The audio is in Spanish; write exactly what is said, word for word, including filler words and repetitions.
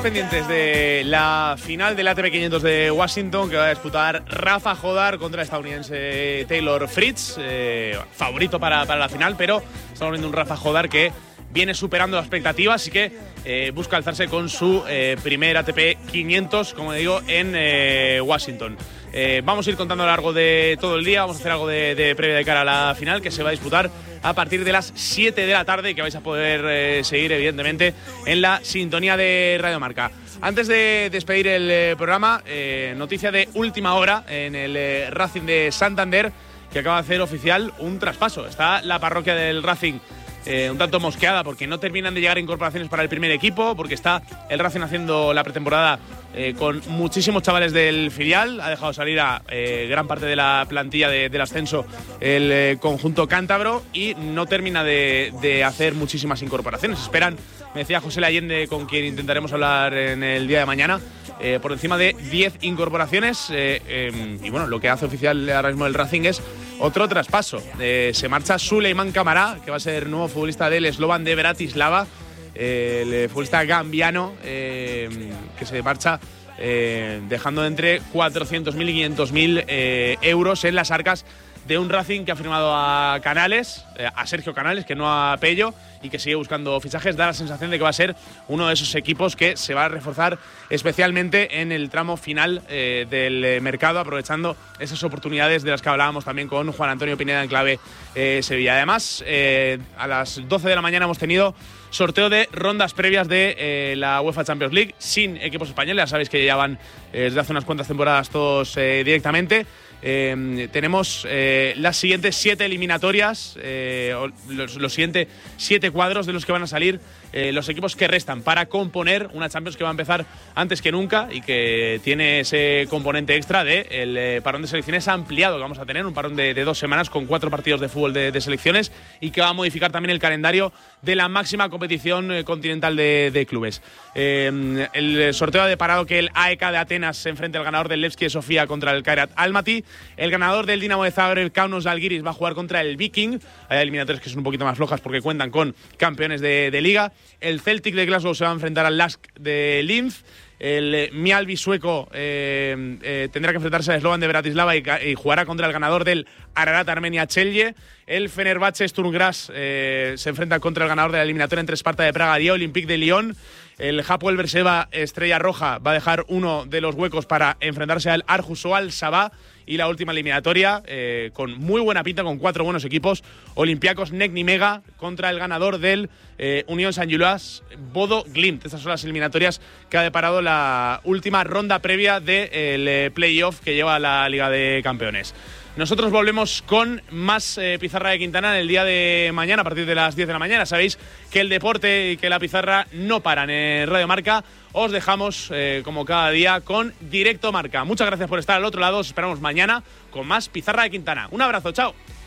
Pendientes de la final del A T P quinientos de Washington, que va a disputar Rafa Jodar contra el estadounidense Taylor Fritz, eh, favorito para, para la final, pero estamos viendo un Rafa Jodar que viene superando las expectativas y que eh, busca alzarse con su eh, primer A T P quinientos, como digo, en eh, Washington. Eh, vamos a ir contando a lo largo de todo el día, vamos a hacer algo de, de previa de cara a la final, que se va a disputar a partir de las siete de la tarde y que vais a poder eh, seguir, evidentemente, en la sintonía de Radio Marca. Antes de despedir el eh, programa, eh, noticia de última hora en el eh, Racing de Santander, que acaba de hacer oficial un traspaso. Está la parroquia del Racing Eh, un tanto mosqueada porque no terminan de llegar incorporaciones para el primer equipo, porque está el Racing haciendo la pretemporada eh, con muchísimos chavales del filial. Ha dejado salir a eh, gran parte de la plantilla de, del ascenso el eh, conjunto cántabro y no termina de, de hacer muchísimas incorporaciones. Esperan, me decía José Allende, con quien intentaremos hablar en el día de mañana, eh, por encima de diez incorporaciones eh, eh, y bueno, lo que hace oficial ahora mismo el Racing es otro traspaso. Eh, se marcha Suleiman Camará, que va a ser nuevo futbolista del Slovan de Bratislava, eh, el futbolista gambiano eh, que se marcha eh, dejando entre cuatrocientos mil y quinientos mil eh, euros en las arcas de un Racing que ha firmado a Canales, eh, a Sergio Canales, que no a Pello, y que sigue buscando fichajes. Da la sensación de que va a ser uno de esos equipos que se va a reforzar especialmente en el tramo final eh, del mercado, aprovechando esas oportunidades de las que hablábamos también con Juan Antonio Pineda en clave eh, Sevilla. Además, eh, a las doce de la mañana hemos tenido sorteo de rondas previas de eh, la UEFA Champions League sin equipos españoles. Ya sabéis que ya van eh, desde hace unas cuantas temporadas todos eh, directamente. Eh, tenemos eh, las siguientes siete eliminatorias, eh, los, los siguientes siete cuadros de los que van a salir eh, los equipos que restan para componer una Champions que va a empezar antes que nunca y que tiene ese componente extra de el eh, parón de selecciones ampliado que vamos a tener, un parón de, de dos semanas con cuatro partidos de fútbol de, de selecciones y que va a modificar también el calendario de la máxima competición eh, continental de, de clubes. Eh, el sorteo ha deparado que el A E K de Atenas se enfrente al ganador del Levski de Sofía contra el Kairat Almaty. El ganador del Dinamo de Zagreb, Kaunas Žalgiris, va a jugar contra el Viking. Hay eliminatorias que son un poquito más flojas porque cuentan con campeones de, de liga. El Celtic de Glasgow se va a enfrentar al Lask de Linz. El eh, Mjällby sueco eh, eh, tendrá que enfrentarse al Slovan de Bratislava y, y jugará contra el ganador del Ararat Armenia Celje. El Fenerbahce Sturm Graz eh, se enfrenta contra el ganador de la eliminatoria entre Sparta de Praga y Olympique de Lyon. El Hapoel Berseba Estrella Roja va a dejar uno de los huecos para enfrentarse al Aarhus o al Sabah. Y la última eliminatoria, eh, con muy buena pinta, con cuatro buenos equipos, Olympiacos Nizhny Mega contra el ganador del eh, Unión Saint-Gilloise Bodo Glimt. Estas son las eliminatorias que ha deparado la última ronda previa del eh, playoff que lleva la Liga de Campeones. Nosotros volvemos con más eh, Pizarra de Quintana en el día de mañana a partir de las diez de la mañana. Sabéis que el deporte y que la pizarra no paran en Radio Marca. Os dejamos, eh, como cada día, con Directo Marca. Muchas gracias por estar al otro lado. Os esperamos mañana con más Pizarra de Quintana. Un abrazo, chao.